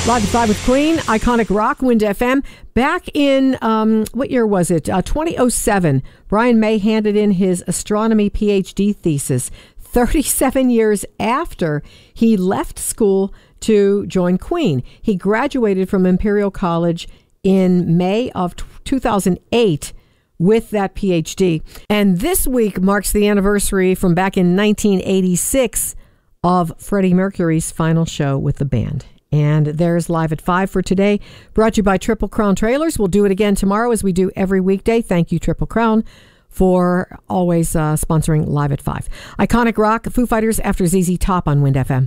Live at 5 with Queen, Iconic Rock, Wind FM. Back in, what year was it? 2007, Brian May handed in his astronomy PhD thesis 37 years after he left school to join Queen. He graduated from Imperial College in May of 2008 with that PhD. And this week marks the anniversary from back in 1986 of Freddie Mercury's final show with the band. And there's Live at 5 for today, brought to you by Triple Crown Trailers. We'll do it again tomorrow as we do every weekday. Thank you, Triple Crown, for always sponsoring Live at 5. Iconic Rock, Foo Fighters after ZZ Top on Wind FM.